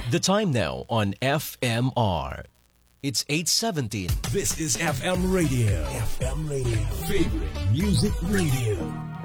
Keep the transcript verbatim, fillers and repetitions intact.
The time now on F M R. It's eight seventeen. This is F M Radio. F M Radio. Favorite Music Radio.